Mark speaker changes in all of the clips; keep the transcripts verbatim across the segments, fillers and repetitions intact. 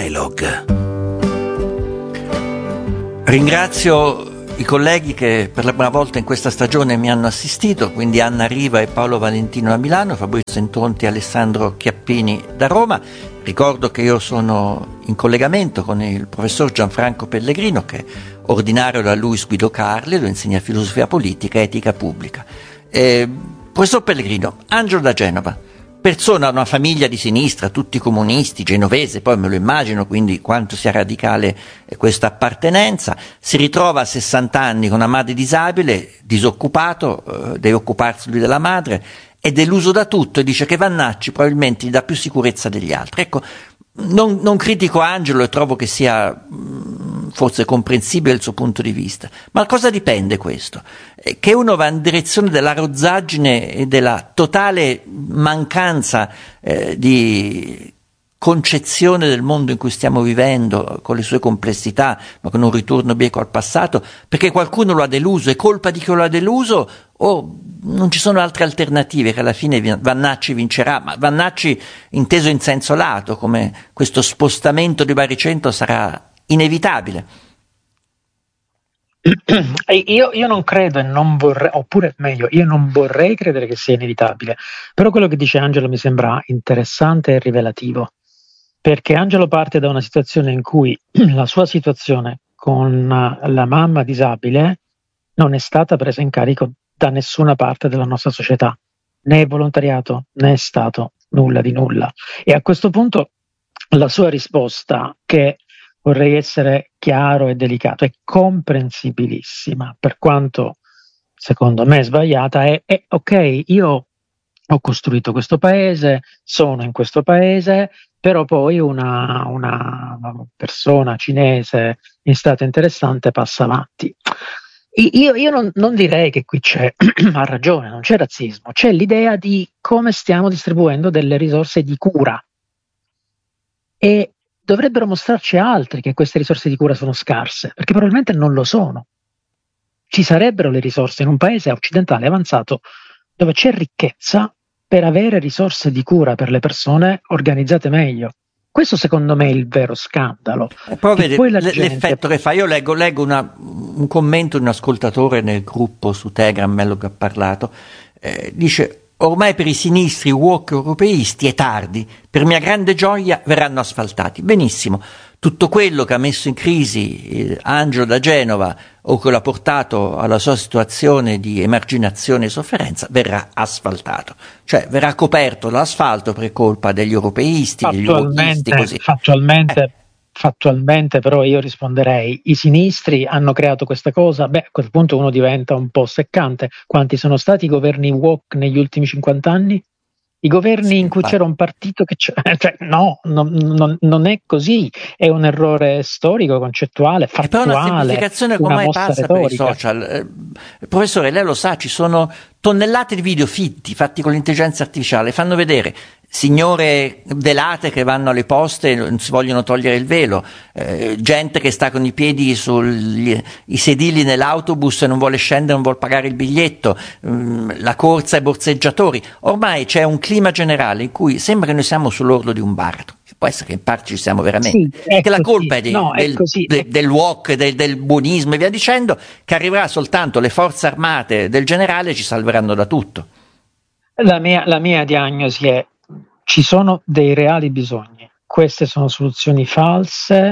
Speaker 1: Dialogue. Ringrazio i colleghi che per la prima volta in questa stagione mi hanno assistito, quindi Anna Riva e Paolo Valentino da Milano, Fabrizio Sentonti e Alessandro Chiappini da Roma. Ricordo che io sono in collegamento con il professor Gianfranco Pellegrino, che è ordinario da Luis Guido Carli, dove insegna filosofia politica e etica pubblica. Eh, professor Pellegrino, Angelo da Genova, persona da una famiglia di sinistra, tutti comunisti, genovese, poi me lo immagino, quindi quanto sia radicale questa appartenenza, si ritrova a sessanta anni con una madre disabile, disoccupato, eh, deve occuparsi lui della madre, è deluso da tutto e dice che Vannacci probabilmente gli dà più sicurezza degli altri. Ecco, non, non critico Angelo e trovo che sia mh, forse comprensibile il suo punto di vista, ma da cosa dipende questo? Eh, che uno va in direzione della rozzaggine e della totale mancanza eh, di concezione del mondo in cui stiamo vivendo, con le sue complessità, ma con un ritorno bieco al passato, perché qualcuno lo ha deluso, è colpa di chi lo ha deluso o non ci sono altre alternative, che alla fine Vannacci vincerà, ma Vannacci inteso in senso lato, come questo spostamento di baricentro sarà inevitabile.
Speaker 2: Io, io non credo e non vorrei, oppure meglio, io non vorrei credere che sia inevitabile, però quello che dice Angelo mi sembra interessante e rivelativo, perché Angelo parte da una situazione in cui la sua situazione con la mamma disabile non è stata presa in carico da nessuna parte della nostra società, né volontariato né Stato, nulla di nulla. E a questo punto la sua risposta, che vorrei essere chiaro e delicato, è comprensibilissima, per quanto secondo me sbagliata, è, è ok, io ho costruito questo paese, sono in questo paese, però poi una, una persona cinese in stato interessante passa avanti. Io, io non, non direi che qui c'è, ha ragione, non c'è razzismo, c'è l'idea di come stiamo distribuendo delle risorse di cura e dovrebbero mostrarci altri che queste risorse di cura sono scarse, perché probabilmente non lo sono. Ci sarebbero le risorse in un paese occidentale avanzato dove c'è ricchezza per avere risorse di cura per le persone organizzate meglio. Questo secondo me è il vero scandalo.
Speaker 1: E poi vede
Speaker 2: poi la
Speaker 1: l'effetto
Speaker 2: gente...
Speaker 1: che fa. Io leggo, leggo una, un commento di un ascoltatore nel gruppo su Telegram, Mello che ha parlato, eh, dice: ormai per i sinistri woke europeisti è tardi, per mia grande gioia verranno asfaltati. Benissimo, tutto quello che ha messo in crisi eh, Angelo da Genova o che l'ha portato alla sua situazione di emarginazione e sofferenza verrà asfaltato, cioè verrà coperto l'asfalto per colpa degli europeisti, degli wokisti, così.
Speaker 2: Fattualmente,
Speaker 1: eh.
Speaker 2: fattualmente però io risponderei: i sinistri hanno creato questa cosa, beh, a quel punto uno diventa un po' seccante. Quanti sono stati i governi woke negli ultimi cinquanta anni? I governi
Speaker 1: Sì,
Speaker 2: in cui
Speaker 1: ma...
Speaker 2: c'era un partito che c'era, cioè, no, non, non, non è così, è un errore storico, concettuale,
Speaker 1: È però una
Speaker 2: fattuale,
Speaker 1: semplificazione che
Speaker 2: una
Speaker 1: ormai
Speaker 2: mossa
Speaker 1: passa per i
Speaker 2: retorica.
Speaker 1: social. Eh, professore, lei lo sa, ci sono tonnellate di video fitti fatti con l'intelligenza artificiale, fanno vedere signore velate che vanno alle poste e non si vogliono togliere il velo, eh, gente che sta con i piedi sui sedili nell'autobus e non vuole scendere, non vuole pagare il biglietto, mh, la corsa ai borseggiatori. Ormai c'è un clima generale in cui sembra che noi siamo sull'orlo di un baratro. Può essere che in parte ci siamo veramente,
Speaker 2: Sì, è
Speaker 1: che la
Speaker 2: così.
Speaker 1: colpa è, di,
Speaker 2: No, è
Speaker 1: del,
Speaker 2: così.
Speaker 1: de, del wok, del, del buonismo e via dicendo, che arriverà soltanto le forze armate del generale e ci salveranno da tutto.
Speaker 2: La mia, la mia diagnosi è: ci sono dei reali bisogni, queste sono soluzioni false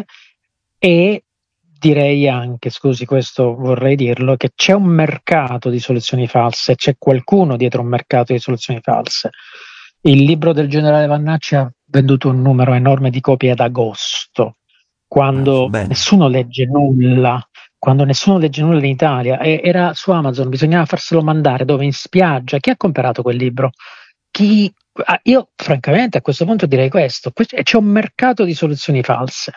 Speaker 2: e direi anche, scusi, questo vorrei dirlo, che c'è un mercato di soluzioni false, c'è qualcuno dietro un mercato di soluzioni false. Il libro del generale Vannacci ha venduto un numero enorme di copie ad agosto, quando
Speaker 1: Ah,
Speaker 2: nessuno legge nulla, quando nessuno legge nulla in Italia, e era su Amazon, bisognava farselo mandare dove? In spiaggia. Chi ha comprato quel libro? Chi... Ah, io francamente a questo punto direi questo, c'è un mercato di soluzioni false.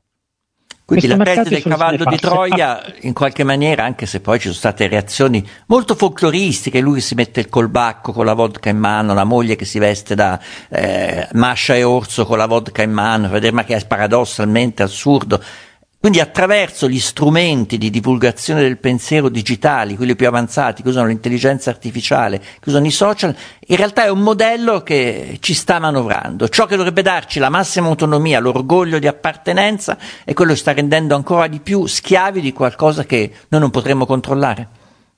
Speaker 1: Quindi
Speaker 2: Questo
Speaker 1: la tesi
Speaker 2: mercato
Speaker 1: del
Speaker 2: di soluzioni
Speaker 1: cavallo di
Speaker 2: false.
Speaker 1: Troia, in qualche maniera, anche se poi ci sono state reazioni molto folcloristiche, lui si mette il colbacco con la vodka in mano, la moglie che si veste da eh, Mascia e Orso con la vodka in mano, vedere, ma che è paradossalmente assurdo. Quindi attraverso gli strumenti di divulgazione del pensiero digitali, quelli più avanzati, che usano l'intelligenza artificiale, che usano i social, in realtà è un modello che ci sta manovrando. Ciò che dovrebbe darci la massima autonomia, l'orgoglio di appartenenza, è quello che sta rendendo ancora di più schiavi di qualcosa che noi non potremmo controllare.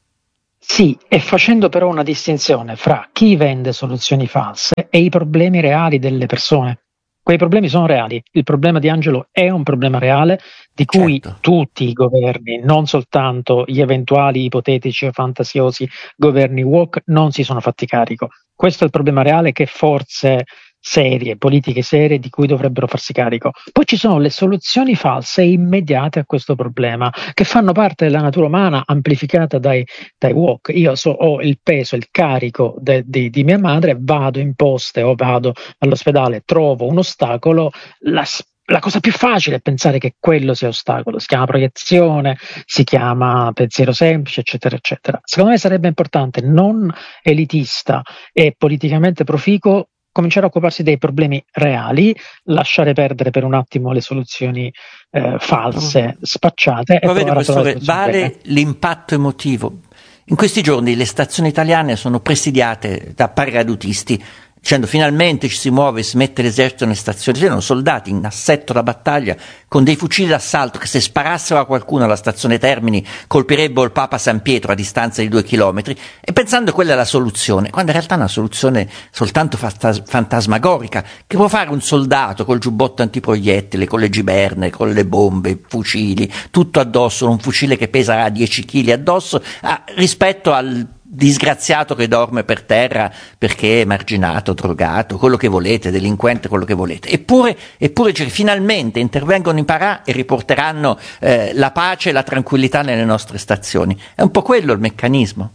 Speaker 2: Sì, e facendo però una distinzione fra chi vende soluzioni false e i problemi reali delle persone. Quei problemi sono reali, il problema di Angelo è un problema reale di cui
Speaker 1: certo. Tutti
Speaker 2: i governi, non soltanto gli eventuali ipotetici o fantasiosi governi woke, non si sono fatti carico. Questo è il problema reale che forze serie, politiche serie di cui dovrebbero farsi carico. Poi ci sono le soluzioni false e immediate a questo problema, che fanno parte della natura umana amplificata dai, dai woke. Io so, ho il peso, il carico de, de, di mia madre, vado in poste o vado all'ospedale, trovo un ostacolo, la La cosa più facile è pensare che quello sia ostacolo, si chiama proiezione, si chiama pensiero semplice, eccetera, eccetera. Secondo me sarebbe importante, non elitista e politicamente proficuo, cominciare a occuparsi dei problemi reali, lasciare perdere per un attimo le soluzioni eh, false, spacciate.
Speaker 1: Però
Speaker 2: e
Speaker 1: vede,
Speaker 2: provare a trovare
Speaker 1: professore, vale l'impatto emotivo. In questi giorni le stazioni italiane sono presidiate da paracadutisti, dicendo finalmente ci si muove, si mette l'esercito nelle stazioni, c'erano soldati in assetto da battaglia con dei fucili d'assalto che se sparassero a qualcuno alla stazione Termini colpirebbero il Papa San Pietro a distanza di due chilometri, e pensando quella è la soluzione, quando in realtà è una soluzione soltanto fantas- fantasmagorica, che può fare un soldato col giubbotto antiproiettile, con le giberne, con le bombe, fucili, tutto addosso, un fucile che pesa dieci chili addosso, ah, rispetto al disgraziato che dorme per terra perché è emarginato, drogato, quello che volete, delinquente, quello che volete. Eppure, eppure cioè, finalmente intervengono i parà e riporteranno eh, la pace e la tranquillità nelle nostre stazioni. È un po' quello il meccanismo.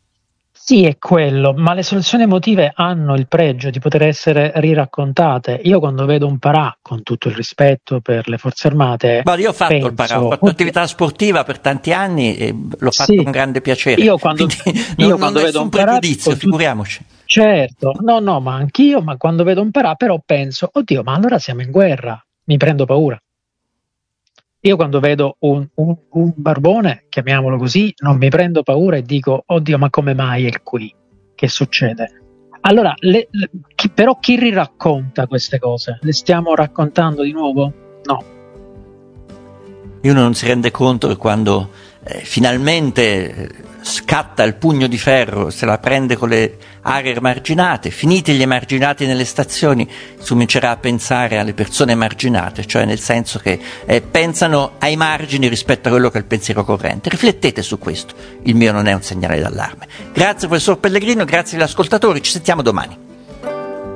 Speaker 2: Sì, è quello, ma le soluzioni emotive hanno il pregio di poter essere riraccontate. Io quando vedo un parà, con tutto il rispetto per le forze armate,
Speaker 1: Ma io ho fatto
Speaker 2: penso,
Speaker 1: il parà, ho fatto
Speaker 2: oddio,
Speaker 1: attività sportiva per tanti anni e l'ho fatto
Speaker 2: sì,
Speaker 1: con grande piacere.
Speaker 2: io quando,
Speaker 1: Quindi
Speaker 2: io
Speaker 1: non, non
Speaker 2: quando vedo
Speaker 1: nessun
Speaker 2: un parà,
Speaker 1: pregiudizio,
Speaker 2: con tu-
Speaker 1: figuriamoci.
Speaker 2: certo, no, no, ma anch'io, ma quando vedo un parà però penso, oddio, ma allora siamo in guerra, mi prendo paura. Io quando vedo un, un, un barbone, chiamiamolo così, non mi prendo paura e dico, oddio, ma come mai è qui? Che succede? Allora, le, le, chi, però chi riracconta queste cose? Le stiamo raccontando di nuovo? No.
Speaker 1: E uno non si rende conto che quando eh, finalmente eh, scatta il pugno di ferro, se la prende con le aree emarginate, finiti gli emarginati nelle stazioni, si comincerà a pensare alle persone emarginate, cioè nel senso che eh, pensano ai margini rispetto a quello che è il pensiero corrente. Riflettete su questo, il mio non è un segnale d'allarme. Grazie professor Pellegrino, grazie agli ascoltatori, ci sentiamo domani.